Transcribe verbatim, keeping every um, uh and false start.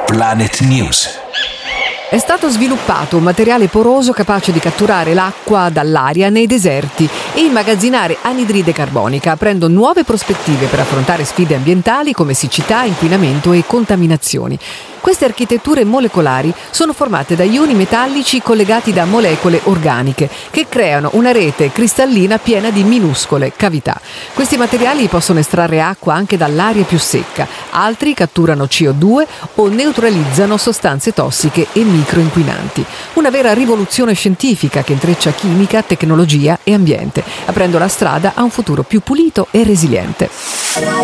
Planet News. È stato sviluppato un materiale poroso capace di catturare l'acqua dall'aria nei deserti e immagazzinare anidride carbonica, aprendo nuove prospettive per affrontare sfide ambientali come siccità, inquinamento e contaminazioni. Queste architetture molecolari sono formate da ioni metallici collegati da molecole organiche che creano una rete cristallina piena di minuscole cavità. Questi materiali possono estrarre acqua anche dall'aria più secca, altri catturano C O due o neutralizzano sostanze tossiche e microinquinanti. Una vera rivoluzione scientifica che intreccia chimica, tecnologia e ambiente, aprendo la strada a un futuro più pulito e resiliente.